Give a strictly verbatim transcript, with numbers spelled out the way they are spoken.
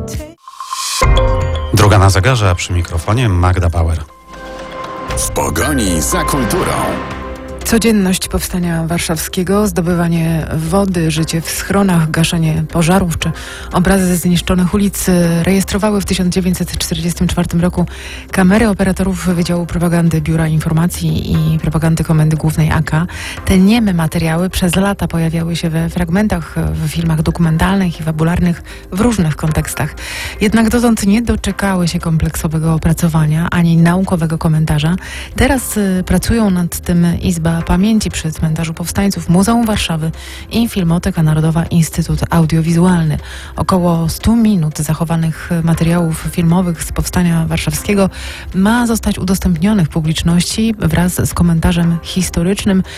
Druga na zegarze, a przy mikrofonie Magda Bauer. W pogoni za kulturą. Codzienność powstania warszawskiego, zdobywanie wody, życie w schronach, gaszenie pożarów czy obrazy zniszczonych ulic rejestrowały w tysiąc dziewięćset czterdziestym czwartym roku kamery operatorów Wydziału Propagandy Biura Informacji i Propagandy Komendy Głównej A K. Te nieme materiały przez lata pojawiały się we fragmentach w filmach dokumentalnych i fabularnych w różnych kontekstach. Jednak dotąd nie doczekały się kompleksowego opracowania ani naukowego komentarza. Teraz y, pracują nad tym Izba Pamięci przy Cmentarzu Powstańców, Muzeum Warszawy i Filmoteka Narodowa, Instytut Audiowizualny. Około stu minut zachowanych materiałów filmowych z Powstania Warszawskiego ma zostać udostępnionych publiczności wraz z komentarzem historycznym